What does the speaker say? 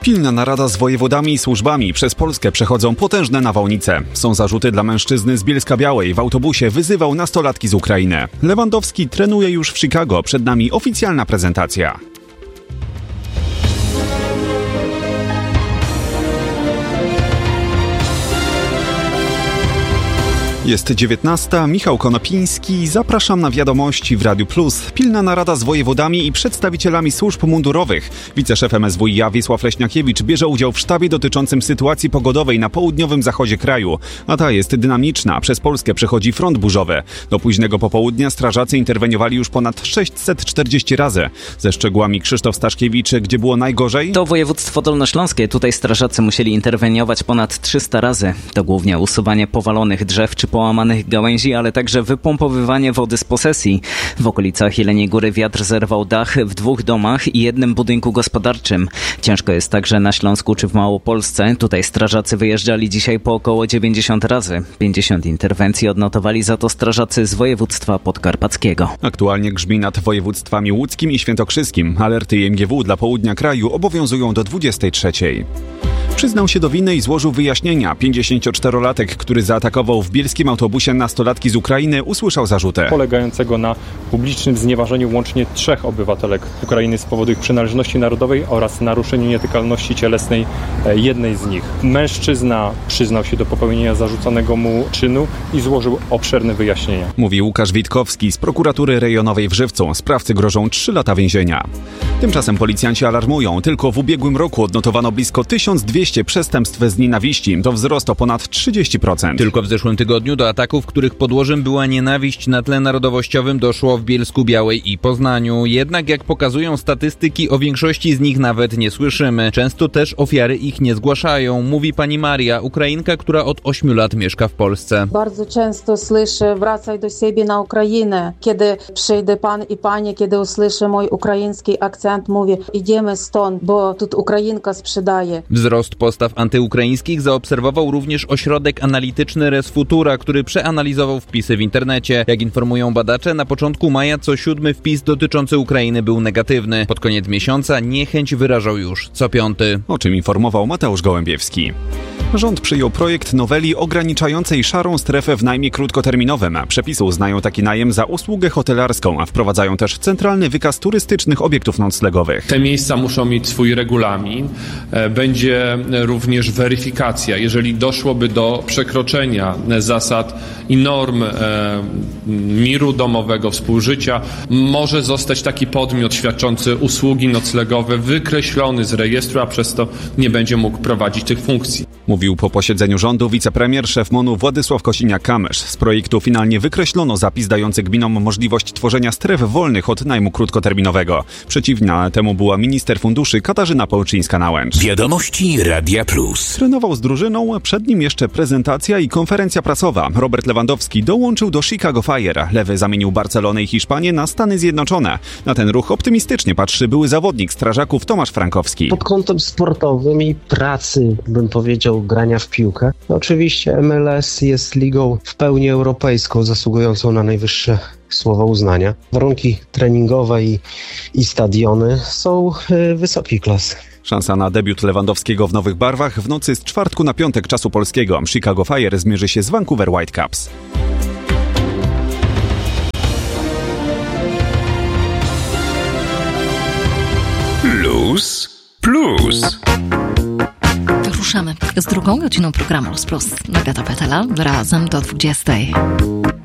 Pilna narada z wojewodami i służbami. Przez Polskę przechodzą potężne nawałnice. Są zarzuty dla mężczyzny z Bielska-Białej. W autobusie wyzywał nastolatki z Ukrainy. Lewandowski trenuje już w Chicago. Przed nami oficjalna prezentacja. Jest 19. Michał Konopiński. Zapraszam na wiadomości w Radiu Plus. Pilna narada z wojewodami i przedstawicielami służb mundurowych. Wiceszef MSWiA Wiesław Leśniakiewicz bierze udział w sztabie dotyczącym sytuacji pogodowej na południowym zachodzie kraju. A ta jest dynamiczna. Przez Polskę przechodzi front burzowy. Do późnego popołudnia strażacy interweniowali już ponad 640 razy. Ze szczegółami Krzysztof Staszkiewicz. Gdzie było najgorzej? To województwo dolnośląskie. Tutaj strażacy musieli interweniować ponad 300 razy. To głównie usuwanie powalonych drzew czy połamanych gałęzi, ale także wypompowywanie wody z posesji. W okolicach Jeleniej Góry wiatr zerwał dach w 2 domach i 1 budynku gospodarczym. Ciężko jest także na Śląsku czy w Małopolsce. Tutaj strażacy wyjeżdżali dzisiaj po około 90 razy. 50 interwencji odnotowali za to strażacy z województwa podkarpackiego. Aktualnie grzmi nad województwami łódzkim i świętokrzyskim. Alerty IMGW dla południa kraju obowiązują do 23. Przyznał się do winy i złożył wyjaśnienia. 54-latek, który zaatakował w bielskim autobusie nastolatki z Ukrainy, usłyszał zarzuty. Polegającego na publicznym znieważeniu łącznie 3 obywatelek Ukrainy z powodu ich przynależności narodowej oraz naruszeniu nietykalności cielesnej jednej z nich. Mężczyzna przyznał się do popełnienia zarzuconego mu czynu i złożył obszerne wyjaśnienia. Mówi Łukasz Witkowski z prokuratury rejonowej w Żywcu. Sprawcy grożą 3 lata więzienia. Tymczasem policjanci alarmują. Tylko w ubiegłym roku odnotowano blisko 1200 przestępstw z nienawiści. To wzrost o ponad 30%. Tylko w zeszłym tygodniu do ataków, których podłożem była nienawiść na tle narodowościowym, doszło w Bielsku-Białej i Poznaniu. Jednak jak pokazują statystyki, o większości z nich nawet nie słyszymy. Często też ofiary ich nie zgłaszają, mówi pani Maria, Ukrainka, która od 8 lat mieszka w Polsce. Bardzo często słyszę: wracaj do siebie na Ukrainę. Kiedy przyjdzie pan i pani, kiedy usłyszy mój ukraiński akcent, mówię: idziemy stąd, bo tu Ukrainka sprzedaje. Wzrost postaw antyukraińskich zaobserwował również ośrodek analityczny Resfutura, który przeanalizował wpisy w internecie. Jak informują badacze, na początku maja co 7 wpis dotyczący Ukrainy był negatywny. Pod koniec miesiąca niechęć wyrażał już co 5. O czym informował Mateusz Gołębiewski. Rząd przyjął projekt noweli ograniczającej szarą strefę w najmie krótkoterminowym. Przepisy uznają taki najem za usługę hotelarską, a wprowadzają też centralny wykaz turystycznych obiektów noclegowych. Te miejsca muszą mieć swój regulamin. Będzie również weryfikacja. Jeżeli doszłoby do przekroczenia zasad i norm miru domowego, współżycia, może zostać taki podmiot świadczący usługi noclegowe wykreślony z rejestru, a przez to nie będzie mógł prowadzić tych funkcji. Mówił po posiedzeniu rządu wicepremier, szef MON-u Władysław Kosiniak-Kamysz. Z projektu finalnie wykreślono zapis dający gminom możliwość tworzenia stref wolnych od najmu krótkoterminowego. Przeciwna temu była minister funduszy Katarzyna Połczyńska-Nałęcz. Wiadomości Radia Plus. Trenował z drużyną, przed nim jeszcze prezentacja i konferencja prasowa. Robert Lewandowski dołączył do Chicago Fire. Lewy zamienił Barcelonę i Hiszpanię na Stany Zjednoczone. Na ten ruch optymistycznie patrzy były zawodnik strażaków Tomasz Frankowski. Pod kątem sportowym i pracy, bym powiedział, grania w piłkę. Oczywiście MLS jest ligą w pełni europejską, zasługującą na najwyższe słowa uznania. Warunki treningowe i stadiony są wysokiej klasy. Szansa na debiut Lewandowskiego w nowych barwach w nocy z czwartku na piątek czasu polskiego. Chicago Fire zmierzy się z Vancouver Whitecaps. Plus Plus. Ruszamy z drugą godziną programu Plus Plus. Agata Petela, razem do 20.